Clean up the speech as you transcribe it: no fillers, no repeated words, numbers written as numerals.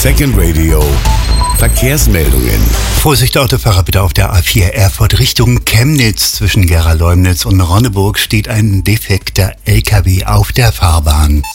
Second Radio. Verkehrsmeldungen. Vorsicht Autofahrer bitte auf der A4 Erfurt Richtung Chemnitz. Zwischen Gera-Leumnitz und Ronneburg steht ein defekter LKW auf der Fahrbahn.